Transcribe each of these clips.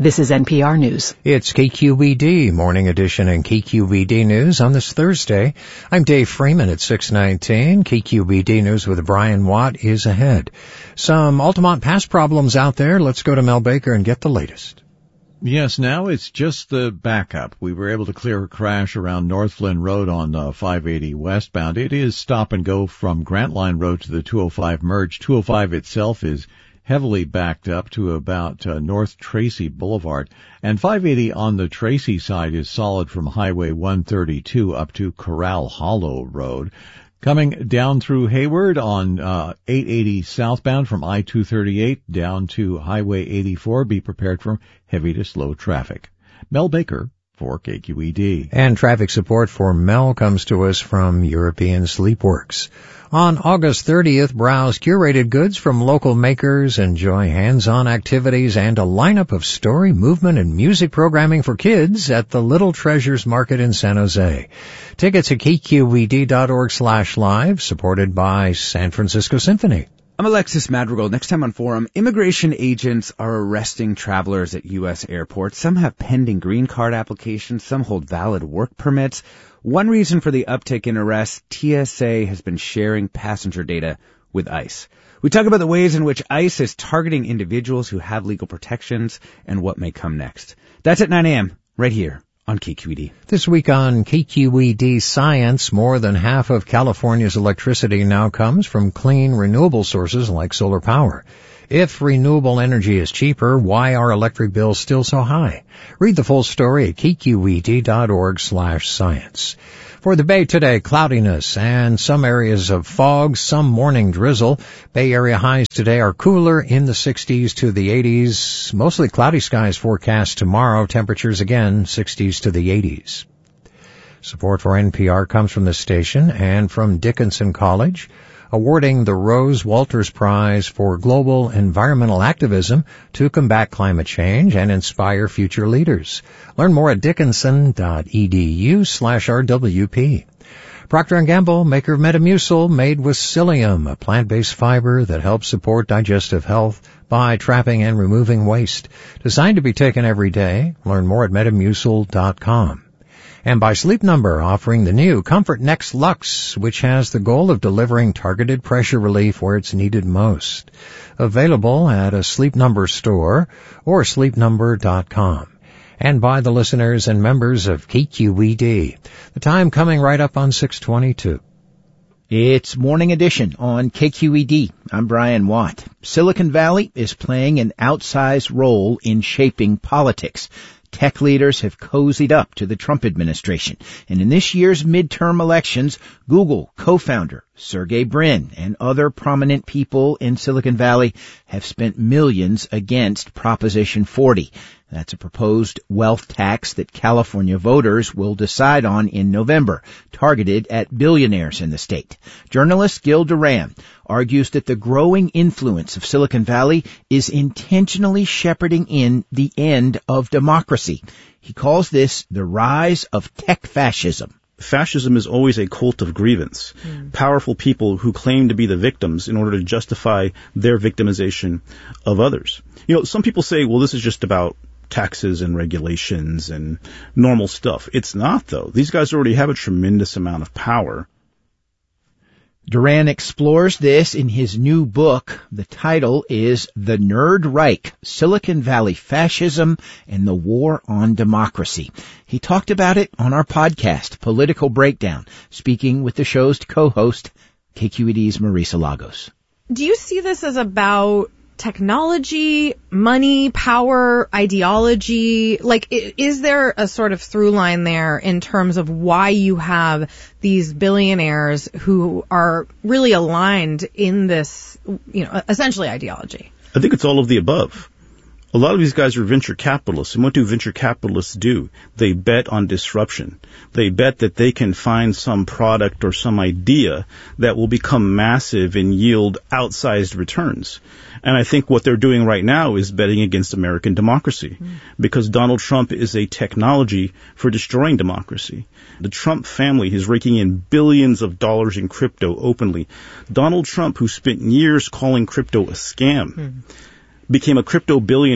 This is NPR News. It's KQED Morning Edition and KQED News on this Thursday. I'm Dave Freeman at 6:19. KQED News with Brian Watt is ahead. Some Altamont Pass problems out there. Let's go to Mel Baker and get the latest. Yes, now it's just the backup. We were able to clear a crash around Northland Road on 580 westbound. It is stop and go from Grantline Road to the 205 merge. 205 itself is heavily backed up to about North Tracy Boulevard. And 580 on the Tracy side is solid from Highway 132 up to Corral Hollow Road. Coming down through Hayward on 880 southbound from I-238 down to Highway 84. Be prepared for heavy to slow traffic. Mel Baker for KQED. And traffic support for Mel comes to us from European Sleepworks. On August 30th, browse curated goods from local makers, enjoy hands-on activities, and a lineup of story, movement, and music programming for kids at the Little Treasures Market in San Jose. Tickets at kqed.org/live, supported by San Francisco Symphony. I'm Alexis Madrigal. Next time on Forum, immigration agents are arresting travelers at U.S. airports. Some have pending green card applications. Some hold valid work permits. One reason for the uptick in arrests, TSA has been sharing passenger data with ICE. We talk about the ways in which ICE is targeting individuals who have legal protections and what may come next. That's at 9 a.m. right here on KQED. This week on KQED Science, more than half of California's electricity now comes from clean, renewable sources like solar power. If renewable energy is cheaper, why are electric bills still so high? Read the full story at kqed.org/science. For the Bay today, cloudiness and some areas of fog, some morning drizzle. Bay Area highs today are cooler in the 60s to the 80s. Mostly cloudy skies forecast tomorrow. Temperatures again 60s to the 80s. Support for NPR comes from this station and from Dickinson College, awarding the Rose Walters Prize for Global Environmental Activism to combat climate change and inspire future leaders. Learn more at dickinson.edu/RWP. Procter & Gamble, maker of Metamucil, made with psyllium, a plant-based fiber that helps support digestive health by trapping and removing waste. Designed to be taken every day. Learn more at Metamucil.com. And by Sleep Number, offering the new Comfort Next Luxe, which has the goal of delivering targeted pressure relief where it's needed most. Available at a Sleep Number store or sleepnumber.com. And by the listeners and members of KQED. The time coming right up on 6:22. It's Morning Edition on KQED. I'm Brian Watt. Silicon Valley is playing an outsized role in shaping politics. Tech leaders have cozied up to the Trump administration. And in this year's midterm elections, Google co-founder Sergey Brin and other prominent people in Silicon Valley have spent millions against Proposition 40. That's a proposed wealth tax that California voters will decide on in November, targeted at billionaires in the state. Journalist Gil Duran argues that the growing influence of Silicon Valley is intentionally shepherding in the end of democracy. He calls this the rise of tech fascism. Fascism is always a cult of grievance. Powerful people who claim to be the victims in order to justify their victimization of others. You know, some people say, well, this is just about taxes and regulations and normal stuff. It's not, though. These guys already have a tremendous amount of power. Duran explores this in his new book. The title is The Nerd Reich, Silicon Valley Fascism and the War on Democracy. He talked about it on our podcast, Political Breakdown, speaking with the show's co-host, KQED's Marisa Lagos. Do you see this as about technology, money, power, ideology? Like, is there a sort of through line there in terms of why you have these billionaires who are really aligned in this, essentially ideology? I think it's all of the above. A lot of these guys are venture capitalists, and what do venture capitalists do? They bet on disruption. They bet that they can find some product or some idea that will become massive and yield outsized returns. And I think what they're doing right now is betting against American democracy, because Donald Trump is a technology for destroying democracy. The Trump family is raking in billions of dollars in crypto openly. Donald Trump, who spent years calling crypto a scam, became a crypto billionaire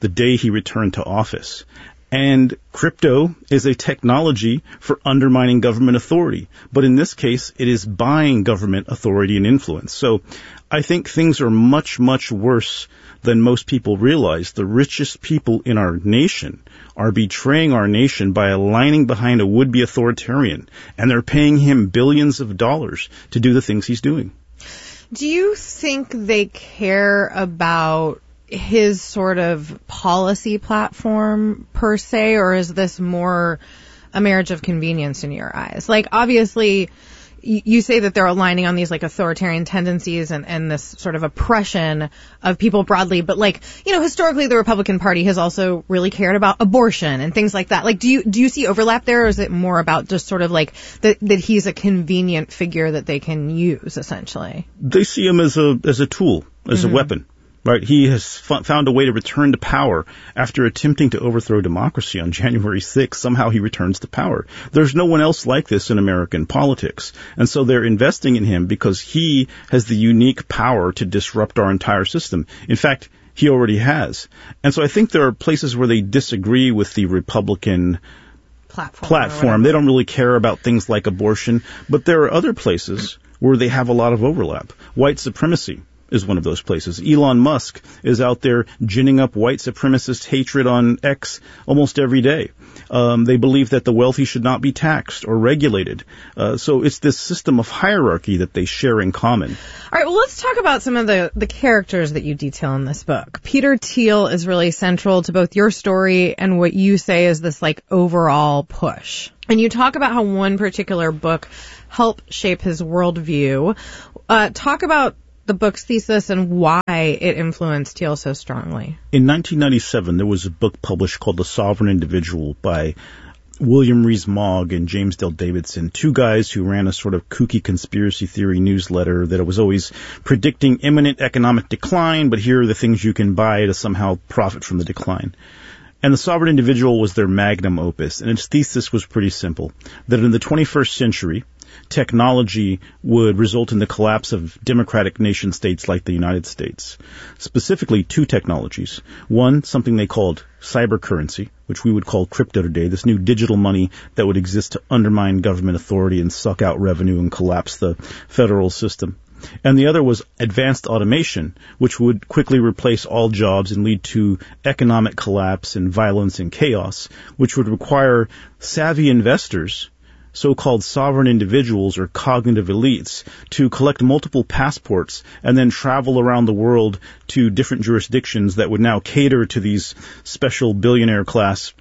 the day he returned to office. And crypto is a technology for undermining government authority. But in this case, it is buying government authority and influence. So I think things are much, much worse than most people realize. The richest people in our nation are betraying our nation by aligning behind a would-be authoritarian. And they're paying him billions of dollars to do the things he's doing. Do you think they care about his sort of policy platform per se, or is this more a marriage of convenience in your eyes? Like, obviously, you say that they're aligning on these like authoritarian tendencies and this sort of oppression of people broadly, but like, you know, historically the Republican Party has also really cared about abortion and things like that. Like, do you see overlap there, or is it more about just sort of like that he's a convenient figure that they can use essentially? They see him as a tool, as a weapon. Right, he has found a way to return to power after attempting to overthrow democracy on January 6th. Somehow he returns to power. There's no one else like this in American politics. And so they're investing in him because he has the unique power to disrupt our entire system. In fact, he already has. And so I think there are places where they disagree with the Republican platform. They don't really care about things like abortion. But there are other places where they have a lot of overlap. White supremacy is one of those places. Elon Musk is out there ginning up white supremacist hatred on X almost every day. They believe that the wealthy should not be taxed or regulated. So it's this system of hierarchy that they share in common. All right, well, let's talk about some of the characters that you detail in this book. Peter Thiel is really central to both your story and what you say is this like overall push. And you talk about how one particular book helped shape his worldview. Talk about the book's thesis and why it influenced Thiel so strongly. In 1997, there was a book published called The Sovereign Individual by William Rees-Mogg and James Dale Davidson, two guys who ran a sort of kooky conspiracy theory newsletter that was always predicting imminent economic decline, but here are the things you can buy to somehow profit from the decline. And The Sovereign Individual was their magnum opus, and its thesis was pretty simple, that in the 21st century, technology would result in the collapse of democratic nation states like the United States. Specifically, two technologies. One, something they called cyber currency, which we would call crypto today, this new digital money that would exist to undermine government authority and suck out revenue and collapse the federal system. And the other was advanced automation, which would quickly replace all jobs and lead to economic collapse and violence and chaos, which would require savvy investors, so-called sovereign individuals or cognitive elites, to collect multiple passports and then travel around the world to different jurisdictions that would now cater to these special billionaire class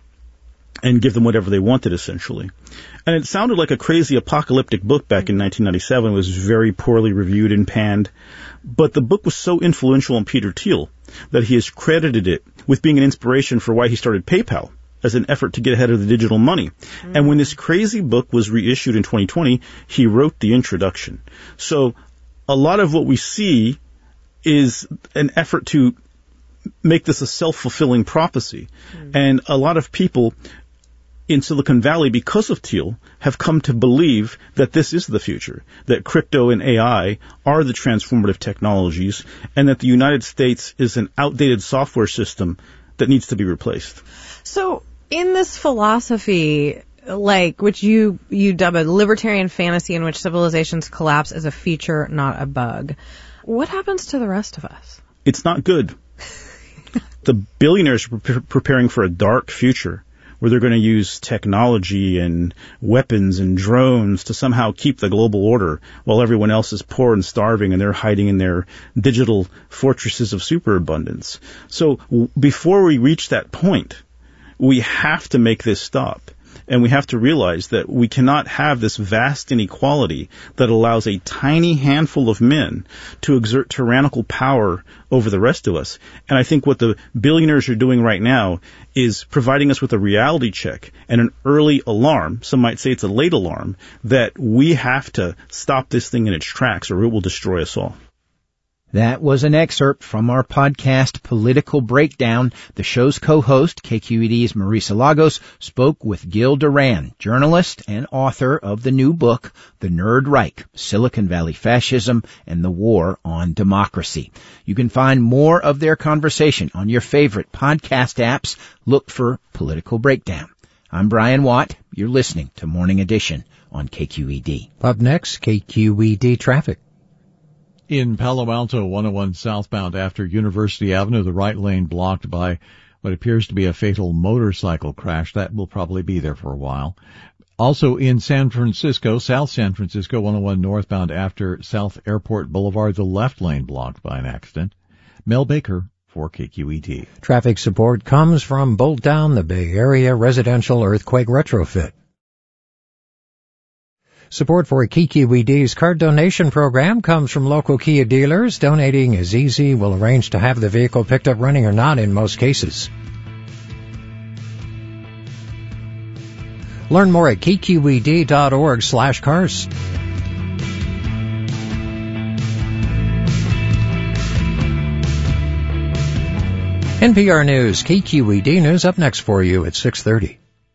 and give them whatever they wanted, essentially. And it sounded like a crazy apocalyptic book back in 1997. It was very poorly reviewed and panned. But the book was so influential on Peter Thiel that he has credited it with being an inspiration for why he started PayPal, as an effort to get ahead of the digital money. And when this crazy book was reissued in 2020, he wrote the introduction. So a lot of what we see is an effort to make this a self-fulfilling prophecy. And a lot of people in Silicon Valley, because of Thiel, have come to believe that this is the future, that crypto and AI are the transformative technologies, and that the United States is an outdated software system that needs to be replaced. So in this philosophy, like, which you dub a libertarian fantasy in which civilizations collapse as a feature, not a bug, what happens to the rest of us? It's not good. The billionaires are preparing for a dark future where they're going to use technology and weapons and drones to somehow keep the global order while everyone else is poor and starving and they're hiding in their digital fortresses of superabundance. So before we reach that point, we have to make this stop. And we have to realize that we cannot have this vast inequality that allows a tiny handful of men to exert tyrannical power over the rest of us. And I think what the billionaires are doing right now is providing us with a reality check and an early alarm, some might say it's a late alarm, that we have to stop this thing in its tracks or it will destroy us all. That was an excerpt from our podcast, Political Breakdown. The show's co-host, KQED's Marisa Lagos, spoke with Gil Duran, journalist and author of the new book, The Nerd Reich, Silicon Valley Fascism and the War on Democracy. You can find more of their conversation on your favorite podcast apps. Look for Political Breakdown. I'm Brian Watt. You're listening to Morning Edition on KQED. Up next, KQED traffic. In Palo Alto, 101 southbound after University Avenue, the right lane blocked by what appears to be a fatal motorcycle crash. That will probably be there for a while. Also in San Francisco, South San Francisco, 101 northbound after South Airport Boulevard, the left lane blocked by an accident. Mel Baker for KQED. Traffic support comes from Bolt Down, the Bay Area residential earthquake retrofit. Support for KQED's card donation program comes from local Kia dealers. Donating is easy. We'll arrange to have the vehicle picked up running or not in most cases. Learn more at kqed.org/cars. NPR News, KQED News up next for you at 6:30.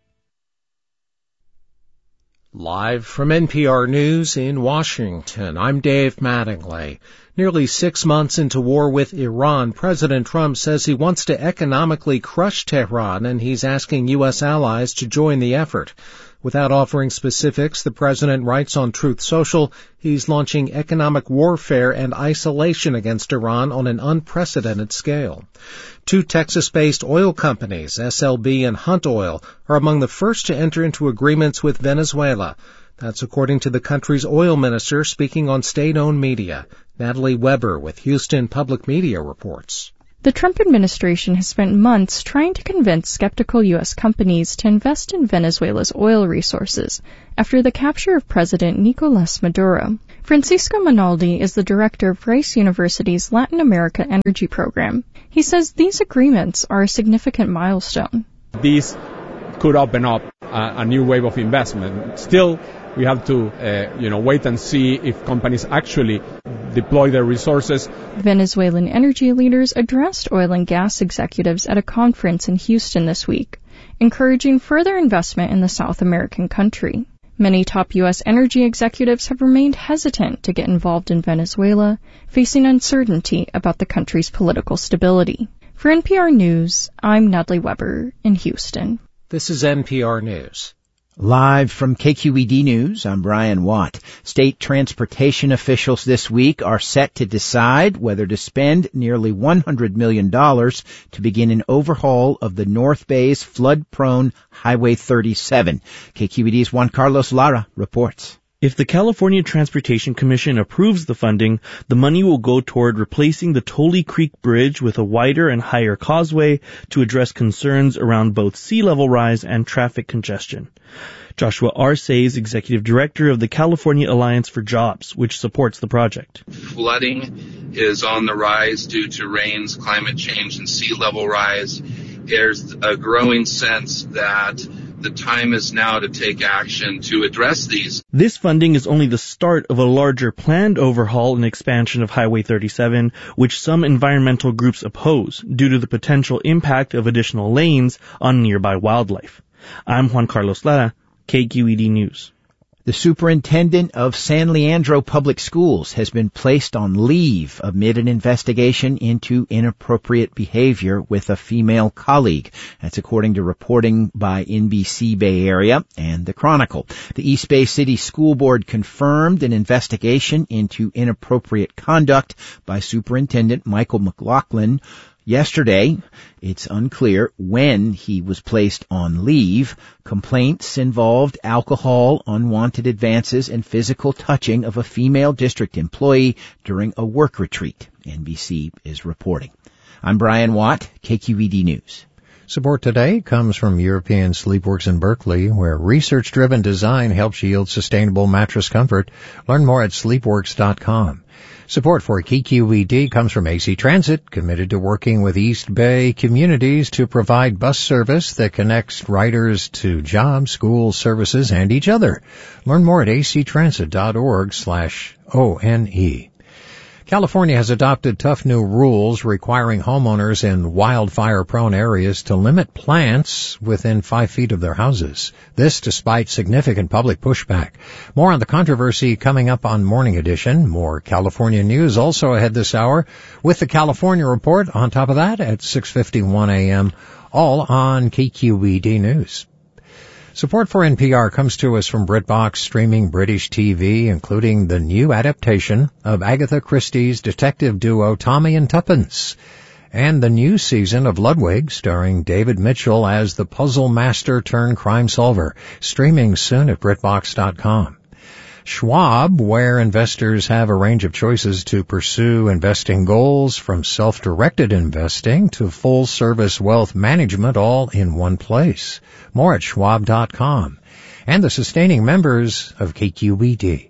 Live from NPR News in Washington, I'm Dave Mattingly. Nearly 6 months into war with Iran, President Trump says he wants to economically crush Tehran, and he's asking U.S. allies to join the effort. Without offering specifics, the president writes on Truth Social he's launching economic warfare and isolation against Iran on an unprecedented scale. 2 Texas-based oil companies, SLB and Hunt Oil, are among the first to enter into agreements with Venezuela. That's according to the country's oil minister speaking on state-owned media. Natalie Weber with Houston Public Media reports. The Trump administration has spent months trying to convince skeptical U.S. companies to invest in Venezuela's oil resources after the capture of President Nicolás Maduro. Francisco Monaldi is the director of Rice University's Latin America Energy Program. He says these agreements are a significant milestone. These could open up a new wave of investment. Still, we have to, wait and see if companies actually deploy their resources. Venezuelan energy leaders addressed oil and gas executives at a conference in Houston this week, encouraging further investment in the South American country. Many top U.S. energy executives have remained hesitant to get involved in Venezuela, facing uncertainty about the country's political stability. For NPR News, I'm Natalie Weber in Houston. This is NPR News. Live from KQED News, I'm Brian Watt. State transportation officials this week are set to decide whether to spend nearly $100 million to begin an overhaul of the North Bay's flood-prone Highway 37. KQED's Juan Carlos Lara reports. If the California Transportation Commission approves the funding, the money will go toward replacing the Tolly Creek Bridge with a wider and higher causeway to address concerns around both sea level rise and traffic congestion. Joshua Arce is executive director of the California Alliance for Jobs, which supports the project. Flooding is on the rise due to rains, climate change, and sea level rise. There's a growing sense that the time is now to take action to address these. This funding is only the start of a larger planned overhaul and expansion of Highway 37, which some environmental groups oppose due to the potential impact of additional lanes on nearby wildlife. I'm Juan Carlos Lara, KQED News. The superintendent of San Leandro Public Schools has been placed on leave amid an investigation into inappropriate behavior with a female colleague. That's according to reporting by NBC Bay Area and the Chronicle. The East Bay City School Board confirmed an investigation into inappropriate conduct by Superintendent Michael McLaughlin yesterday. It's unclear when he was placed on leave. Complaints involved alcohol, unwanted advances, and physical touching of a female district employee during a work retreat, NBC is reporting. I'm Brian Watt, KQED News. Support today comes from European Sleepworks in Berkeley, where research-driven design helps yield sustainable mattress comfort. Learn more at sleepworks.com. Support for KQED comes from AC Transit, committed to working with East Bay communities to provide bus service that connects riders to jobs, schools, services, and each other. Learn more at actransit.org/ONE. California has adopted tough new rules requiring homeowners in wildfire-prone areas to limit plants within 5 feet of their houses. This despite significant public pushback. More on the controversy coming up on Morning Edition. More California news also ahead this hour with the California Report on top of that at 6:51 a.m., all on KQED News. Support for NPR comes to us from BritBox streaming British TV, including the new adaptation of Agatha Christie's detective duo Tommy and Tuppence, and the new season of Ludwig starring David Mitchell as the puzzle master turned crime solver, streaming soon at BritBox.com. Schwab, where investors have a range of choices to pursue investing goals, from self-directed investing to full-service wealth management, all in one place. More at Schwab.com. And the sustaining members of KQED.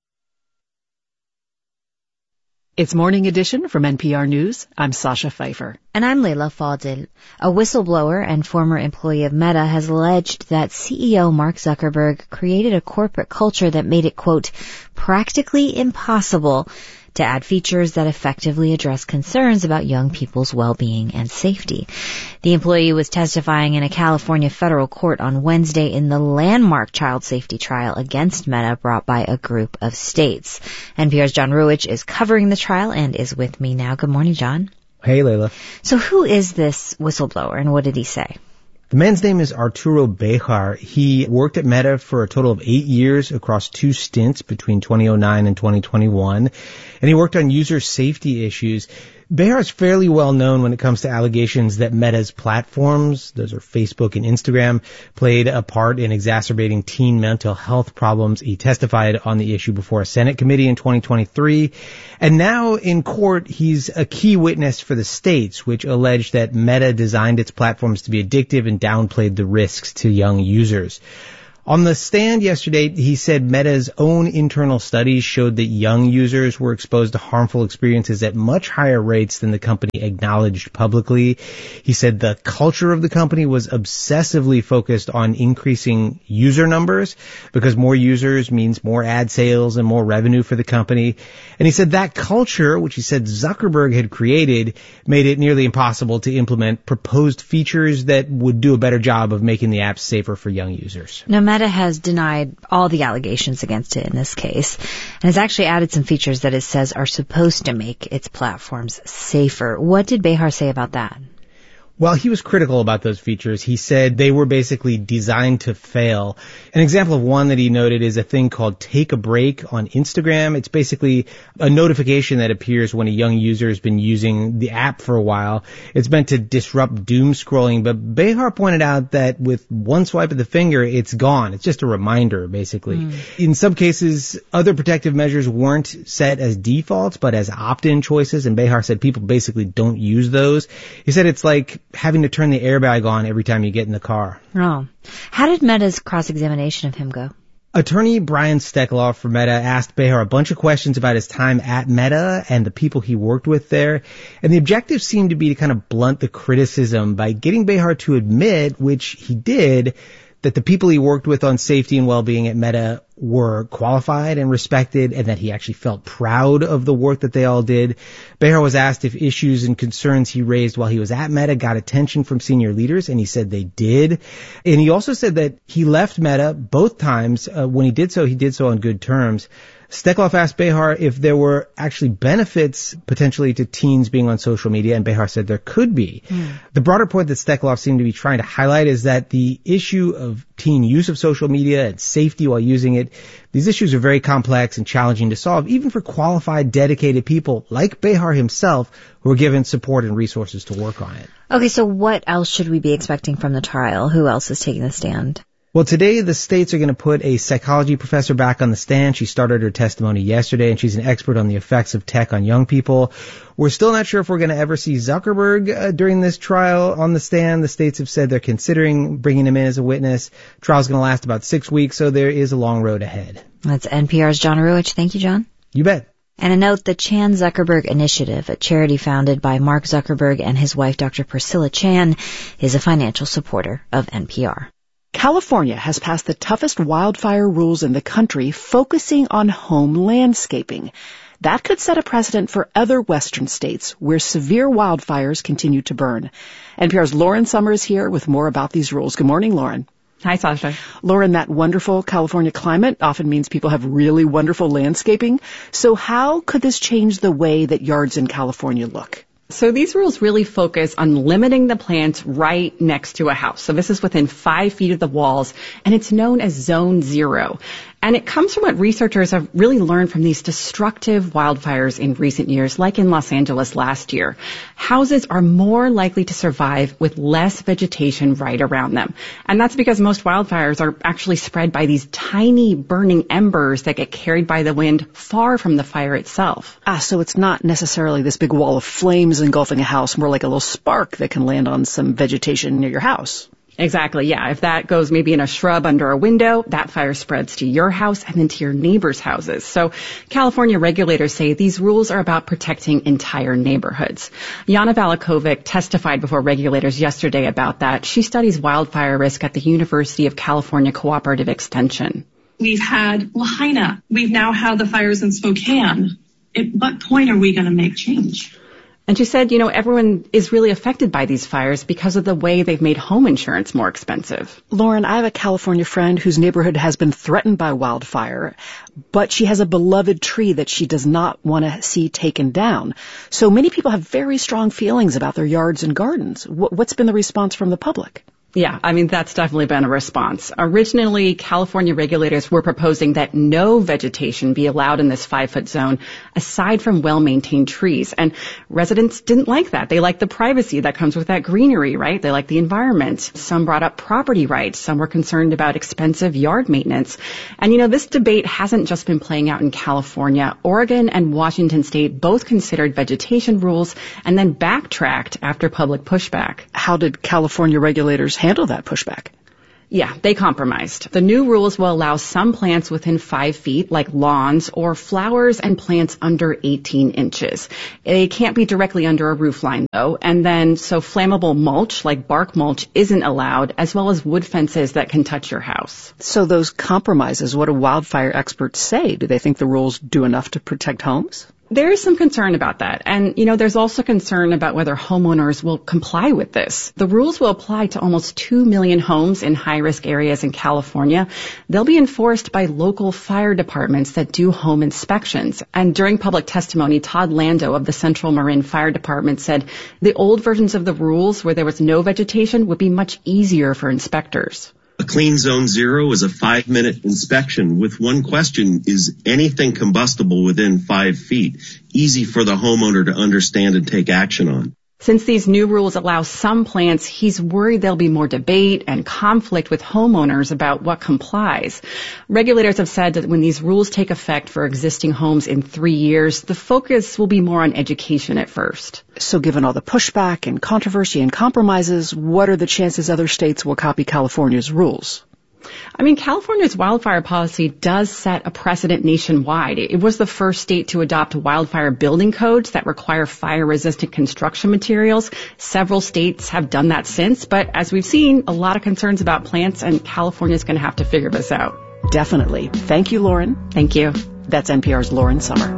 It's Morning Edition from NPR News. I'm Sasha Pfeiffer. And I'm Leila Fadil. A whistleblower and former employee of Meta has alleged that CEO Mark Zuckerberg created a corporate culture that made it, quote, practically impossible to add features that effectively address concerns about young people's well-being and safety. The employee was testifying in a California federal court on Wednesday in the landmark child safety trial against Meta brought by a group of states. NPR's John Ruwitch is covering the trial and is with me now. Good morning, John. Hey, Leila. So who is this whistleblower and what did he say? The man's name is Arturo Bejar. He worked at Meta for a total of 8 years across 2 stints between 2009 and 2021, and he worked on user safety issues. Bejar is fairly well known when it comes to allegations that Meta's platforms, those are Facebook and Instagram, played a part in exacerbating teen mental health problems. He testified on the issue before a Senate committee in 2023. And now in court, he's a key witness for the states, which allege that Meta designed its platforms to be addictive and downplayed the risks to young users. On the stand yesterday, he said Meta's own internal studies showed that young users were exposed to harmful experiences at much higher rates than the company acknowledged publicly. He said the culture of the company was obsessively focused on increasing user numbers because more users means more ad sales and more revenue for the company. And he said that culture, which he said Zuckerberg had created, made it nearly impossible to implement proposed features that would do a better job of making the apps safer for young users. Now, Meta has denied all the allegations against it in this case and has actually added some features that it says are supposed to make its platforms safer. What did Bejar say about that? Well, he was critical about those features. He said they were basically designed to fail. An example of one that he noted is a thing called Take a Break on Instagram. It's basically a notification that appears when a young user has been using the app for a while. It's meant to disrupt doom scrolling, but Bejar pointed out that with one swipe of the finger, it's gone. It's just a reminder, basically. In some cases, other protective measures weren't set as defaults, but as opt-in choices, and Bejar said people basically don't use those. He said it's like having to turn the airbag on every time you get in the car. Oh. How did Meta's cross-examination of him go? Attorney Brian Steckloff for Meta asked Bejar a bunch of questions about his time at Meta and the people he worked with there. And the objective seemed to be to kind of blunt the criticism by getting Bejar to admit, which he did, that the people he worked with on safety and well-being at Meta were qualified and respected, and that he actually felt proud of the work that they all did. Bejar was asked if issues and concerns he raised while he was at Meta got attention from senior leaders, and he said they did. And he also said that he left Meta both times. When he did so on good terms. Steckloff asked Bejar if there were actually benefits potentially to teens being on social media, and Bejar said there could be. The broader point that Steckloff seemed to be trying to highlight is that the issue of teen use of social media and safety while using it, these issues are very complex and challenging to solve, even for qualified, dedicated people like Bejar himself who are given support and resources to work on it. Okay, so what else should we be expecting from the trial? Who else is taking the stand? Well, today the states are going to put a psychology professor back on the stand. She started her testimony yesterday, and she's an expert on the effects of tech on young people. We're still not sure if we're going to ever see Zuckerberg during this trial on the stand. The states have said they're considering bringing him in as a witness. Trial's going to last about 6 weeks, so there is a long road ahead. That's NPR's John Ruwitch. Thank you, John. You bet. And a note, the Chan Zuckerberg Initiative, a charity founded by Mark Zuckerberg and his wife, Dr. Priscilla Chan, is a financial supporter of NPR. California has passed the toughest wildfire rules in the country, focusing on home landscaping. That could set a precedent for other western states where severe wildfires continue to burn. NPR's Lauren Summers here with more about these rules. Good morning, Lauren. Hi, Sasha. Lauren, that wonderful California climate often means people have really wonderful landscaping. So how could this change the way that yards in California look? So these rules really focus on limiting the plants right next to a house. So this is within 5 feet of the walls, and it's known as Zone 0. And it comes from what researchers have really learned from these destructive wildfires in recent years, like in Los Angeles last year. Houses are more likely to survive with less vegetation right around them. And that's because most wildfires are actually spread by these tiny burning embers that get carried by the wind far from the fire itself. So it's not necessarily this big wall of flames engulfing a house, more like a little spark that can land on some vegetation near your house. Exactly, yeah. If that goes maybe in a shrub under a window, that fire spreads to your house and then to your neighbors' houses. So California regulators say these rules are about protecting entire neighborhoods. Jana Valakovic testified before regulators yesterday about that. She studies wildfire risk at the University of California Cooperative Extension. We've had Lahaina. We've now had the fires in Spokane. At what point are we going to make change? And she said, everyone is really affected by these fires because of the way they've made home insurance more expensive. Lauren, I have a California friend whose neighborhood has been threatened by wildfire, but she has a beloved tree that she does not want to see taken down. So many people have very strong feelings about their yards and gardens. What's been the response from the public? Yeah, that's definitely been a response. Originally, California regulators were proposing that no vegetation be allowed in this 5-foot zone aside from well-maintained trees. And residents didn't like that. They like the privacy that comes with that greenery, right? They like the environment. Some brought up property rights. Some were concerned about expensive yard maintenance. And, this debate hasn't just been playing out in California. Oregon and Washington State both considered vegetation rules and then backtracked after public pushback. How did California regulators handle that pushback? Yeah, they compromised. The new rules will allow some plants within 5 feet, like lawns, or flowers and plants under 18 inches. They can't be directly under a roof line, though. And then, so flammable mulch, like bark mulch, isn't allowed, as well as wood fences that can touch your house. So those compromises, what do wildfire experts say? Do they think the rules do enough to protect homes? There is some concern about that. And, there's also concern about whether homeowners will comply with this. The rules will apply to almost 2 million homes in high-risk areas in California. They'll be enforced by local fire departments that do home inspections. And during public testimony, Todd Lando of the Central Marin Fire Department said the old versions of the rules where there was no vegetation would be much easier for inspectors. A clean zone 0 is a 5-minute inspection with one question: is anything combustible within 5 feet? Easy for the homeowner to understand and take action on. Since these new rules allow some plants, he's worried there'll be more debate and conflict with homeowners about what complies. Regulators have said that when these rules take effect for existing homes in 3 years, the focus will be more on education at first. So given all the pushback and controversy and compromises, what are the chances other states will copy California's rules? California's wildfire policy does set a precedent nationwide. It was the first state to adopt wildfire building codes that require fire-resistant construction materials. Several states have done that since, but as we've seen, a lot of concerns about plants, and California's going to have to figure this out. Definitely. Thank you, Lauren. Thank you. That's NPR's Lauren Summer.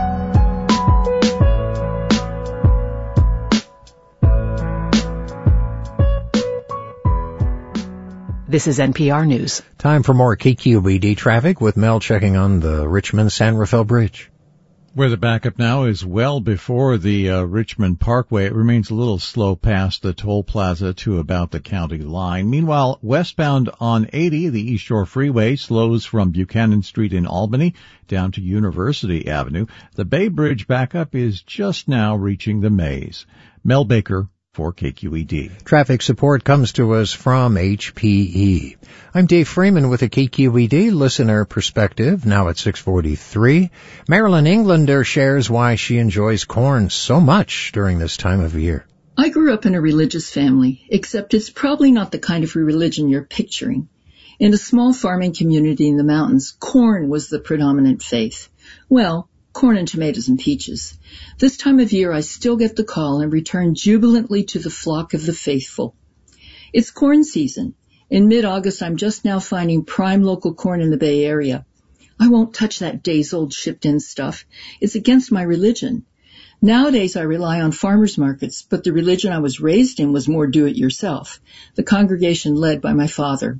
This is NPR News. Time for more KQED traffic with Mel checking on the Richmond-San Rafael Bridge. Where the backup now is well before the Richmond Parkway. It remains a little slow past the toll plaza to about the county line. Meanwhile, westbound on 80, the East Shore Freeway slows from Buchanan Street in Albany down to University Avenue. The Bay Bridge backup is just now reaching the Maze. Mel Baker for KQED. Traffic support comes to us from HPE. I'm Dave Freeman with a KQED listener perspective, now at 6:43. Marilyn Englander shares why she enjoys corn so much during this time of year. I grew up in a religious family, except it's probably not the kind of religion you're picturing. In a small farming community in the mountains, corn was the predominant faith. Well, corn and tomatoes and peaches. This time of year I still get the call and return jubilantly to the flock of the faithful. It's corn season. In mid-August I'm just now finding prime local corn in the Bay Area. I won't touch that days-old shipped-in stuff. It's against my religion. Nowadays I rely on farmers markets, but the religion I was raised in was more do-it-yourself, the congregation led by my father.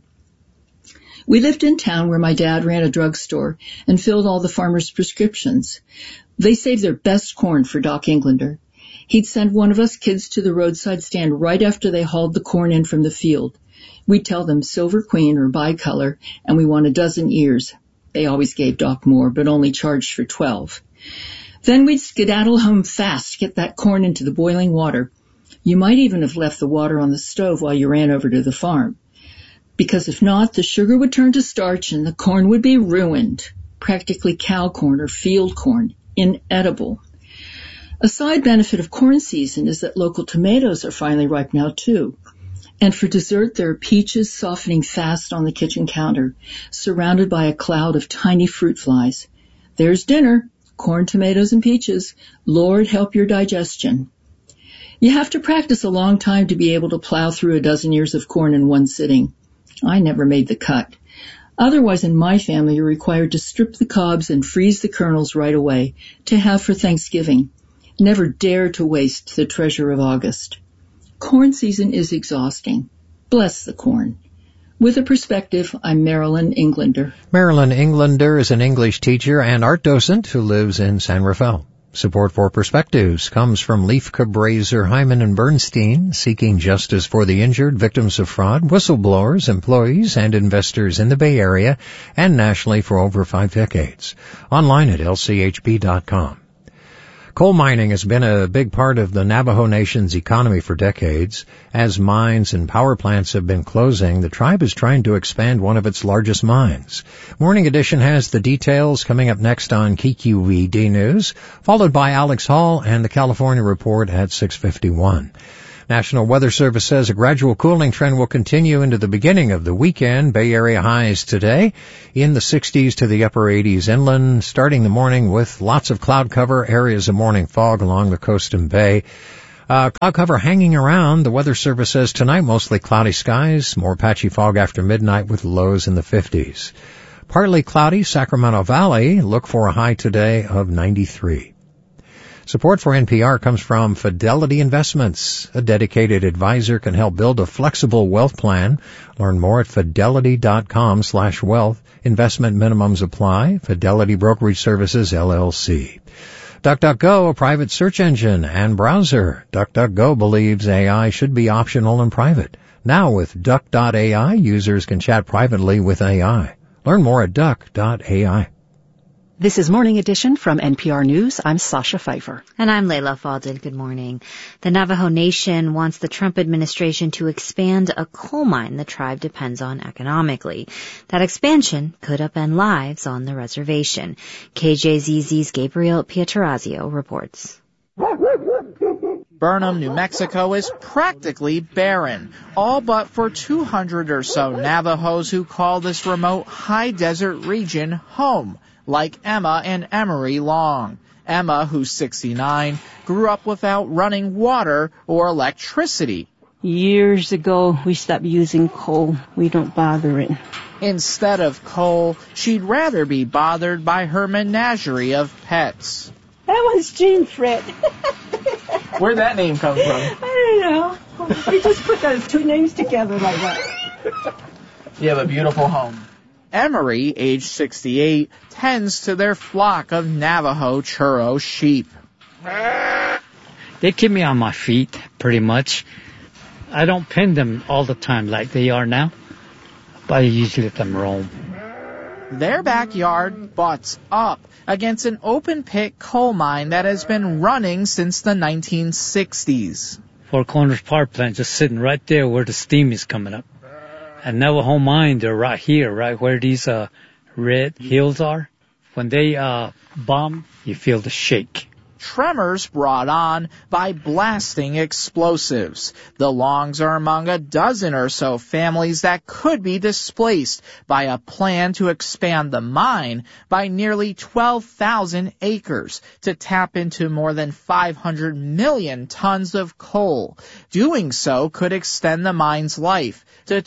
We lived in town where my dad ran a drugstore and filled all the farmers' prescriptions. They saved their best corn for Doc Englander. He'd send one of us kids to the roadside stand right after they hauled the corn in from the field. We'd tell them Silver Queen or Bicolor, and we want a dozen ears. They always gave Doc more, but only charged for 12. Then we'd skedaddle home fast to get that corn into the boiling water. You might even have left the water on the stove while you ran over to the farm. Because if not, the sugar would turn to starch and the corn would be ruined. Practically cow corn or field corn, inedible. A side benefit of corn season is that local tomatoes are finally ripe now too. And for dessert, there are peaches softening fast on the kitchen counter, surrounded by a cloud of tiny fruit flies. There's dinner. Corn, tomatoes, and peaches. Lord help your digestion. You have to practice a long time to be able to plow through a dozen ears of corn in one sitting. I never made the cut. Otherwise, in my family, you're required to strip the cobs and freeze the kernels right away to have for Thanksgiving. Never dare to waste the treasure of August. Corn season is exhausting. Bless the corn. With a perspective, I'm Marilyn Englander. Marilyn Englander is an English teacher and art docent who lives in San Rafael. Support for Perspectives comes from Leif Cabraser, Hyman and Bernstein, seeking justice for the injured, victims of fraud, whistleblowers, employees, and investors in the Bay Area and nationally for over 5 decades. Online at lchb.com. Coal mining has been a big part of the Navajo Nation's economy for decades. As mines and power plants have been closing, the tribe is trying to expand one of its largest mines. Morning Edition has the details coming up next on KQED News, followed by Alex Hall and the California Report at 6:51. National Weather Service says a gradual cooling trend will continue into the beginning of the weekend. Bay Area highs today in the 60s to the upper 80s inland, starting the morning with lots of cloud cover, areas of morning fog along the coast and bay. Cloud cover hanging around. The Weather Service says tonight mostly cloudy skies, more patchy fog after midnight with lows in the 50s. Partly cloudy Sacramento Valley. Look for a high today of 93. Support for NPR comes from Fidelity Investments. A dedicated advisor can help build a flexible wealth plan. Learn more at fidelity.com/wealth. Investment minimums apply. Fidelity Brokerage Services, LLC. DuckDuckGo, a private search engine and browser. DuckDuckGo believes AI should be optional and private. Now with Duck.ai, users can chat privately with AI. Learn more at Duck.ai. This is Morning Edition from NPR News. I'm Sasha Pfeiffer. And I'm Layla Faldin. Good morning. The Navajo Nation wants the Trump administration to expand a coal mine the tribe depends on economically. That expansion could upend lives on the reservation. KJZZ's Gabriel Pietrorazio reports. Burnham, New Mexico is practically barren, all but for 200 or so Navajos who call this remote high desert region home, like Emma and Emery Long. Emma, who's 69, grew up without running water or electricity. Years ago, we stopped using coal. We don't bother it. Instead of coal, she'd rather be bothered by her menagerie of pets. That was Jean Fred. Where'd that name come from? I don't know. We just put those two names together like that. You have a beautiful home. Emery, age 68, tends to their flock of Navajo churro sheep. They keep me on my feet, pretty much. I don't pin them all the time like they are now, but I usually let them roam. Their backyard butts up against an open-pit coal mine that has been running since the 1960s. Four Corners Power Plant just sitting right there where the steam is coming up. And Navajo mine, they're right here, right where these red hills are. When they bomb, you feel the shake. Tremors brought on by blasting explosives. The Longs are among a dozen or so families that could be displaced by a plan to expand the mine by nearly 12,000 acres to tap into more than 500 million tons of coal. Doing so could extend the mine's life to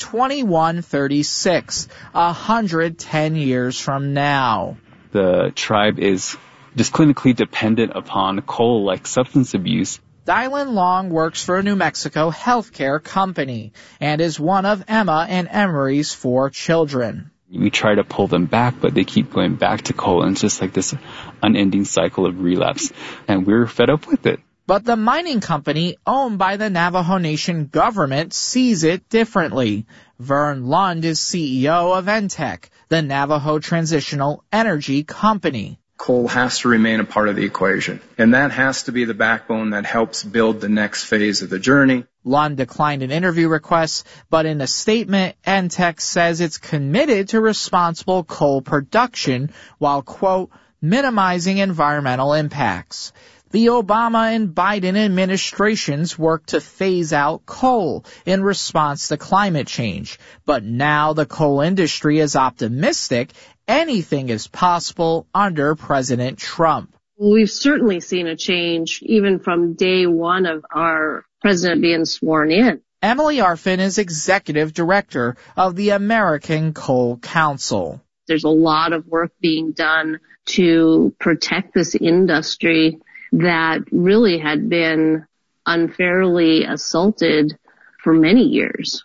2136, 110 years from now. The tribe is just clinically dependent upon coal like substance abuse. Dylan Long works for a New Mexico healthcare company and is one of Emma and Emery's 4 children. We try to pull them back, but they keep going back to coal, and it's just like this unending cycle of relapse, and we're fed up with it. But the mining company owned by the Navajo Nation government sees it differently. Vern Lund is CEO of NTEC, the Navajo Transitional Energy Company. Coal has to remain a part of the equation, and that has to be the backbone that helps build the next phase of the journey. Lund declined an interview request, but in a statement, NTEC says it's committed to responsible coal production while, quote, minimizing environmental impacts. The Obama and Biden administrations worked to phase out coal in response to climate change, but now the coal industry is optimistic anything is possible under President Trump. We've certainly seen a change even from day one of our president being sworn in. Emily Arfin is executive director of the American Coal Council. There's a lot of work being done to protect this industry that really had been unfairly assaulted for many years.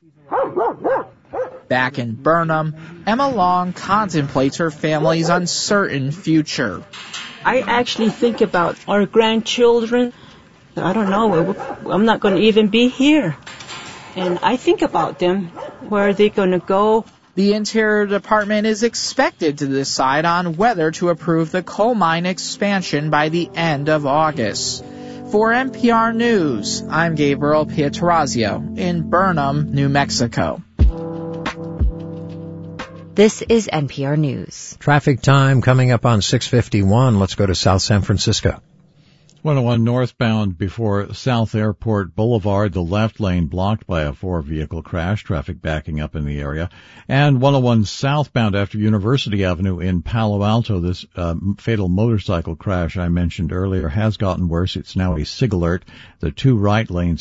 Back in Burnham, Emma Long contemplates her family's uncertain future. I actually think about our grandchildren. I don't know, I'm not going to even be here. And I think about them. Where are they going to go? The Interior Department is expected to decide on whether to approve the coal mine expansion by the end of August. For NPR News, I'm Gabriel Pietrorazio in Burnham, New Mexico. This is NPR News. Traffic time coming up on 6:51. Let's go to South San Francisco. 101 northbound before South Airport Boulevard, the left lane blocked by a 4-vehicle crash, traffic backing up in the area. And 101 southbound after University Avenue in Palo Alto, this fatal motorcycle crash I mentioned earlier has gotten worse. It's now a SIG alert. The 2 right lanes